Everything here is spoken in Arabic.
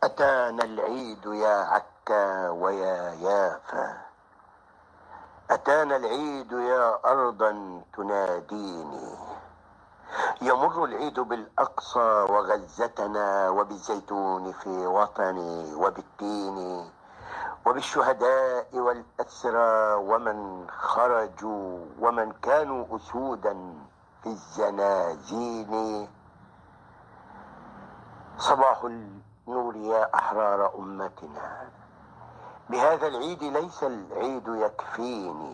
أتانا العيد يا عكا ويا يافا، أتانا العيد يا أرضا تناديني. يمر العيد بالأقصى وغزتنا، وبالزيتون في وطني، وبالتين، وبالشهداء والأسرى، ومن خرجوا ومن كانوا أسودا في الزنازين. صباح النور يا أحرار أمتنا، بهذا العيد ليس العيد يكفيني،